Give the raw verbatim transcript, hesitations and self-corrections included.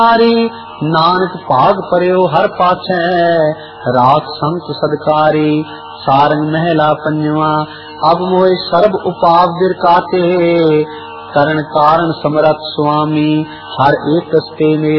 नानक भाग परयो हर पाछै राख संत सदकारी सारंग महला पंजवा अब मोह सर्ब उपाव बिरकाते करण कारण समरथ स्वामी हर एक कस्ते में